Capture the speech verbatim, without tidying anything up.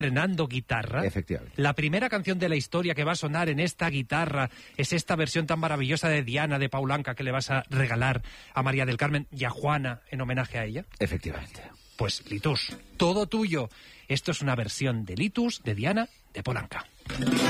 estrenando guitarra. Efectivamente. La primera canción de la historia que va a sonar en esta guitarra es esta versión tan maravillosa de Diana de Paulanca que le vas a regalar a María del Carmen y a Juana en homenaje a ella. Efectivamente. Pues Litus, todo tuyo. Esto es una versión de Litus de Diana de Paulanca.